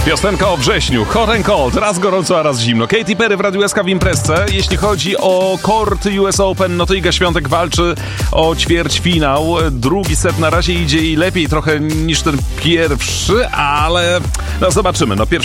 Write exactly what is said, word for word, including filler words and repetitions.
Piosenka o wrześniu, hot and cold, raz gorąco, a raz zimno. Katy Perry w Radiu S K w imprezce. Jeśli chodzi o kort U S Open, no to Iga Świątek walczy o ćwierćfinał. Drugi set na razie idzie jej lepiej trochę niż ten pierwszy, ale no zobaczymy. No pierwszy